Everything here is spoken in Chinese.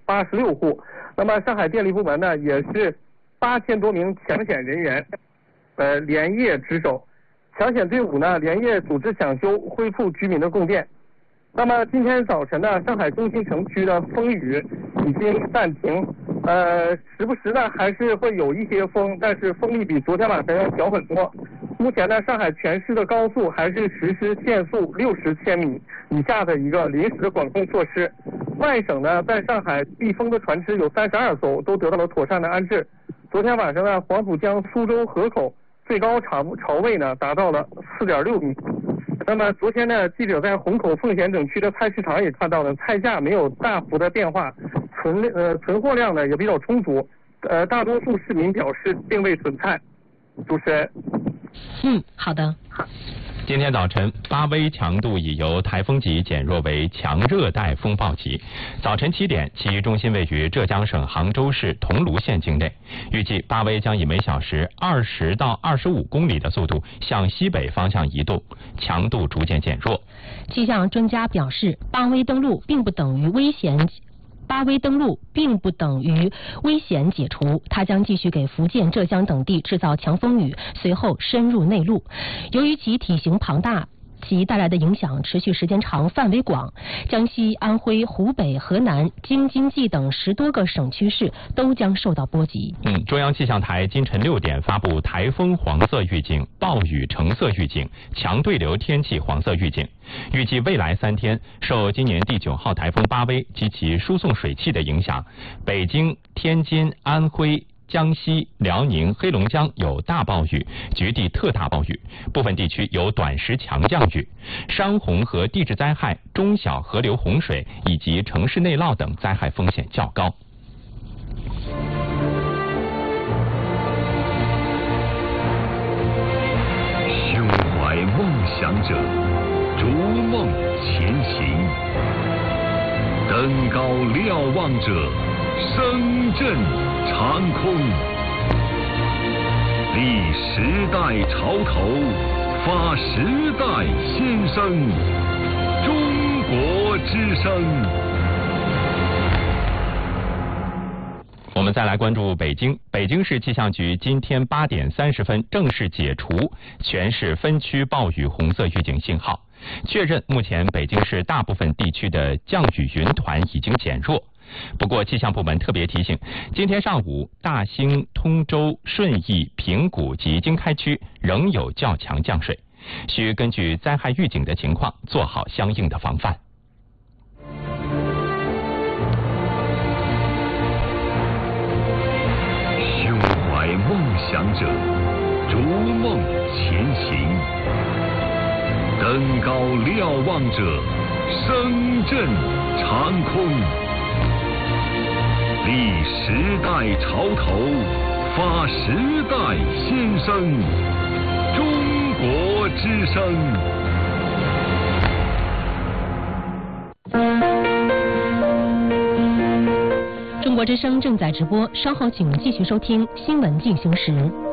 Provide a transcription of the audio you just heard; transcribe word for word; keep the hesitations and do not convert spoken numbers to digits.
八十六户。那么上海电力部门呢，也是八千多名抢险人员，呃，连夜值守。抢险队伍呢，连夜组织抢修，恢复居民的供电。那么今天早晨呢，上海中心城区的风雨已经暂停，呃，时不时呢还是会有一些风，但是风力比昨天晚上要小很多。目前呢，上海全市的高速还是实施限速六十千米以下的一个临时的管控措施。外省呢，在上海避风的船只有三十二艘，都得到了妥善的安置。昨天晚上呢，黄浦江苏州河口最高潮潮位呢达到了四点六米。那么昨天呢，记者在虹口奉贤等区的菜市场也看到了，菜价没有大幅的变化，存呃存货量呢也比较充足，呃大多数市民表示并未损菜。主持人。 嗯，好的。 今天早晨，八威强度已由台风级减弱为强热带风暴级。早晨七点，其中心位于浙江省杭州市桐庐县境内。预计八威将以每小时二十到二十五公里的速度向西北方向移动，强度逐渐减弱。 气象专家表示，八威登陆并不等于危险。八威登陆并不等于危险解除，它将继续给福建、浙江等地制造强风雨，随后深入内陆。由于其体型庞大，其带来的影响持续时间长、范围广，江西、安徽、湖北、河南、京津冀等十多个省区市都将受到波及。 嗯，中央气象台今晨六点发布台风黄色预警、暴雨橙色预警、强对流天气黄色预警。预计未来三天，受今年第九号台风八威及其输送水汽的影响，北京、天津、安徽、江西、辽宁、黑龙江有大暴雨，局地特大暴雨，部分地区有短时强降雨。山洪和地质灾害、中小河流洪水以及城市内涝等灾害风险较高。 胸怀梦想者，逐梦前行；登高瞭望者，声震长空。立时代潮头，发时代先声。中国之声。 我们再来关注北京。北京市气象局今天八点三十分正式解除全市分区暴雨红色预警信号，确认目前北京市大部分地区的降雨云团已经减弱。不过气象部门特别提醒，今天上午大兴、通州、顺义、平谷及经开区仍有较强降水，需根据灾害预警的情况做好相应的防范。 胸怀梦想者，逐梦前行；登高瞭望者，声震长空。立时代潮头，发时代先声。中国之声。 中国之声正在直播，稍后请继续收听新闻进行时。